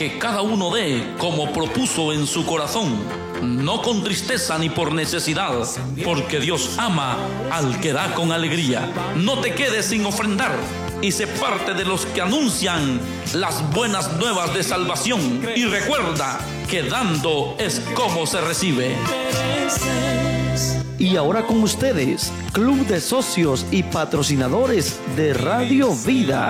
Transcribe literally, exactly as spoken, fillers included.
Que cada uno dé como propuso en su corazón, no con tristeza ni por necesidad, porque Dios ama al que da con alegría. No te quedes sin ofrendar y sé parte de los que anuncian las buenas nuevas de salvación. Y recuerda que dando es como se recibe. Y ahora con ustedes, Club de Socios y Patrocinadores de Radio Vida.